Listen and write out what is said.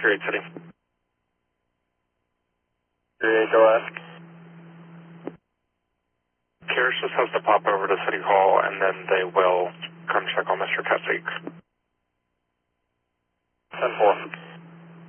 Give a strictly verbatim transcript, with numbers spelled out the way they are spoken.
Mercury City. Mercury, go ask. Pierce just has to pop over to City Hall, and then they will come check on Mister Keswick. ten four.